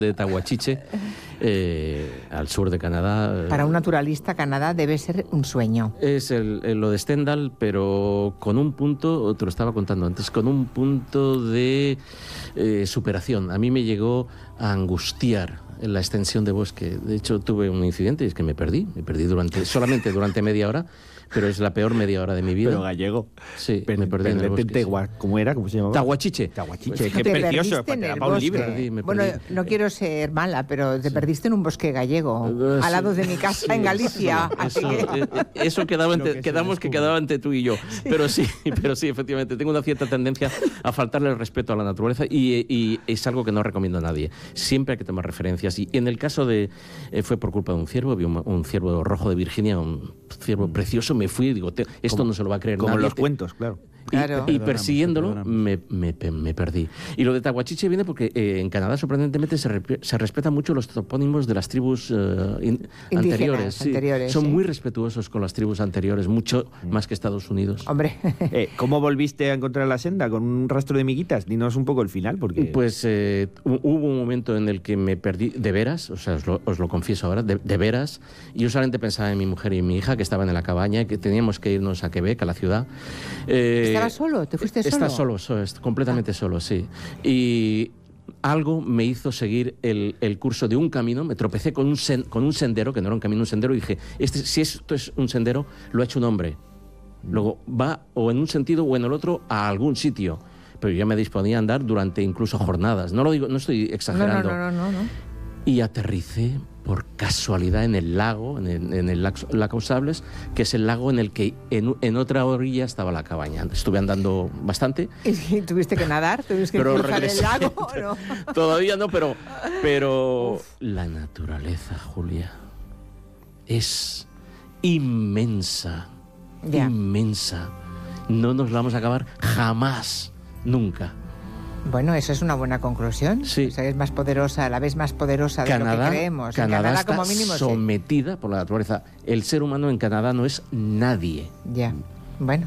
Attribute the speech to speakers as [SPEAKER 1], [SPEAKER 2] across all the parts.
[SPEAKER 1] de Tahuachiche, al sur de Canadá.
[SPEAKER 2] Para un naturalista, Canadá debe ser un sueño.
[SPEAKER 1] Es lo de Stendhal, pero con un punto, te lo estaba contando antes, con un punto de superación. A mí me llegó a angustiar en la extensión de bosque. De hecho, tuve un incidente y es que me perdí solamente durante media hora, pero es la peor media hora de mi vida.
[SPEAKER 3] Pero gallego.
[SPEAKER 1] Sí, me perdí en el bosque.
[SPEAKER 3] ¿Cómo era? ¿Cómo se llamaba?
[SPEAKER 1] Tahuachiche.
[SPEAKER 3] Tahuachiche,
[SPEAKER 2] Pues
[SPEAKER 3] qué
[SPEAKER 2] te
[SPEAKER 3] precioso.
[SPEAKER 2] perdiste en el
[SPEAKER 3] Para un
[SPEAKER 2] bosque.
[SPEAKER 3] libro.
[SPEAKER 2] Bueno, no quiero ser mala, pero te perdiste en un bosque gallego, al lado de mi casa en Galicia.
[SPEAKER 1] Eso quedaba entre tú y yo. Sí. Pero sí, efectivamente, tengo una cierta tendencia a faltarle el respeto a la naturaleza y es algo que no recomiendo a nadie. Siempre hay que tomar referencias. Y en el caso fue por culpa de un ciervo, había un ciervo rojo de Virginia, un ciervo precioso, me fui y digo, esto no se lo va a creer
[SPEAKER 3] como
[SPEAKER 1] nadie.
[SPEAKER 3] Como los cuentos, claro.
[SPEAKER 1] Y persiguiéndolo me perdí. Y lo de Tahuachiche viene porque en Canadá sorprendentemente se respetan mucho los topónimos de las tribus anteriores. Sí. Son muy respetuosos con las tribus anteriores, mucho más que Estados Unidos.
[SPEAKER 2] Hombre.
[SPEAKER 3] ¿Cómo volviste a encontrar la senda? ¿Con un rastro de miguitas? Dinos un poco el final. Porque...
[SPEAKER 1] Pues hubo un momento en el que me perdí de veras, o sea, os lo confieso ahora, de veras. Y yo solamente pensaba en mi mujer y en mi hija que estaban en la cabaña, que teníamos que irnos a Quebec, a la ciudad.
[SPEAKER 2] ¿Estabas solo? ¿Te fuiste solo?
[SPEAKER 1] Estás solo, completamente solo, sí. Y algo me hizo seguir el curso de un camino, me tropecé con un sendero, que no era un camino, un sendero, y dije, si esto es un sendero, lo ha hecho un hombre. Luego va o en un sentido o en el otro a algún sitio. Pero yo ya me disponía a andar durante incluso jornadas. No lo digo, no estoy exagerando.
[SPEAKER 2] No.
[SPEAKER 1] Y aterricé por casualidad en el lago, en el lago Sables, que es el lago en el que en otra orilla estaba la cabaña. Estuve andando bastante.
[SPEAKER 2] ¿Y tuviste que nadar? ¿Tuviste que cruzar el lago? ¿No?
[SPEAKER 1] Todavía no, pero la naturaleza, Julia, es inmensa, inmensa. No nos la vamos a acabar jamás, nunca.
[SPEAKER 2] Bueno, eso es una buena conclusión.
[SPEAKER 1] Sí.
[SPEAKER 2] O sea, es más poderosa, la vez más poderosa de lo que creemos.
[SPEAKER 1] Canadá está como mínimo, sometida por la naturaleza. El ser humano en Canadá no es nadie.
[SPEAKER 2] Ya, bueno.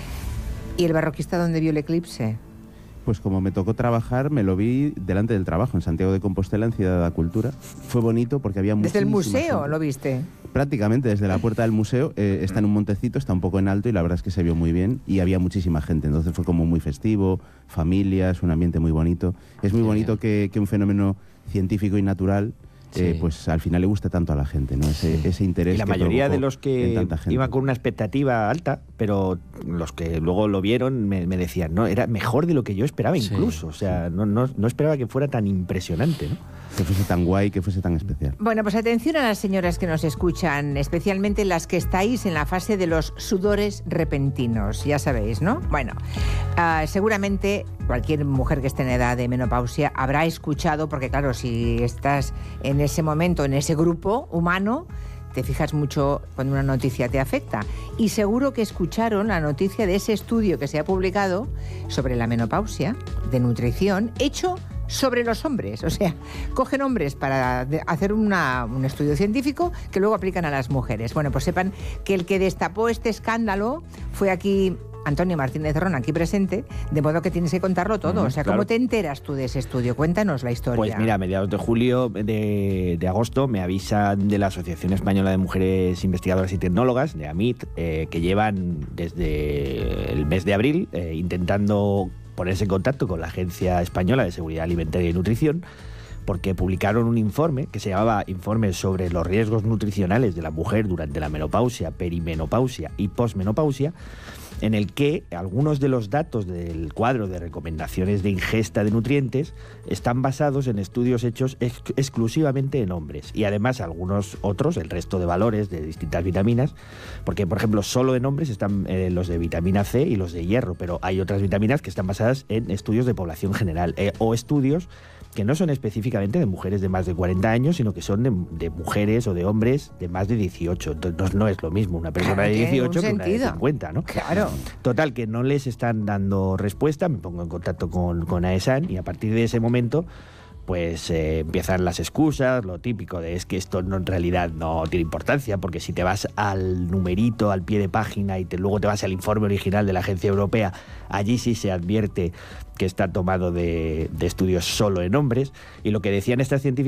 [SPEAKER 2] ¿Y el barroquista dónde vio el eclipse?
[SPEAKER 4] Pues como me tocó trabajar, me lo vi delante del trabajo, en Santiago de Compostela, en Ciudad de la Cultura. Fue bonito porque había muchísima
[SPEAKER 2] ¿Desde el museo
[SPEAKER 4] gente.
[SPEAKER 2] lo viste?
[SPEAKER 4] Prácticamente desde la puerta del museo. Está en un montecito, está un poco en alto y la verdad es que se vio muy bien y había muchísima gente. Entonces fue como muy festivo, familias, un ambiente muy bonito. Es muy bonito que un fenómeno científico y natural pues al final le gusta tanto a la gente, ¿no? Ese interés.
[SPEAKER 3] Y la mayoría de los que iban con una expectativa alta, pero los que luego lo vieron me decían, no, era mejor de lo que yo esperaba incluso. O sea, no esperaba que fuera tan impresionante, ¿no?
[SPEAKER 4] Que fuese tan guay, que fuese tan especial.
[SPEAKER 2] Bueno, pues atención a las señoras que nos escuchan, especialmente las que estáis en la fase de los sudores repentinos, ya sabéis, ¿no? Bueno, seguramente cualquier mujer que esté en edad de menopausia habrá escuchado, porque claro, si estás en ese momento, en ese grupo humano, te fijas mucho cuando una noticia te afecta. Y seguro que escucharon la noticia de ese estudio que se ha publicado sobre la menopausia, de nutrición, hecho sobre los hombres. O sea, cogen hombres para hacer un estudio científico que luego aplican a las mujeres. Bueno, pues sepan que el que destapó este escándalo fue aquí Antonio Martínez Ron, aquí presente, de modo que tienes que contarlo todo. O sea, ¿cómo te enteras tú de ese estudio? Cuéntanos la historia.
[SPEAKER 3] Pues mira, a mediados de julio, de agosto, me avisan de la Asociación Española de Mujeres Investigadoras y Tecnólogas, de AMIT, que llevan desde el mes de abril intentando ponerse en contacto con la Agencia Española de Seguridad Alimentaria y Nutrición, porque publicaron un informe que se llamaba Informe sobre los riesgos nutricionales de la mujer durante la menopausia, perimenopausia y posmenopausia, en el que algunos de los datos del cuadro de recomendaciones de ingesta de nutrientes están basados en estudios hechos exclusivamente en hombres, y además algunos otros, el resto de valores de distintas vitaminas, porque por ejemplo solo en hombres están los de vitamina C y los de hierro, pero hay otras vitaminas que están basadas en estudios de población general o estudios que no son específicamente de mujeres de más de 40 años, sino que son de mujeres o de hombres de más de 18. Entonces no es lo mismo una persona de 18 que una de 50, ¿no?
[SPEAKER 2] Claro.
[SPEAKER 3] Total, que no les están dando respuesta, me pongo en contacto con AESAN y a partir de ese momento pues empiezan las excusas, lo típico de es que esto en realidad no tiene importancia, porque si te vas al numerito, al pie de página, y luego te vas al informe original de la Agencia Europea, allí sí se advierte que está tomado de estudios solo en hombres, y lo que decían estas científicas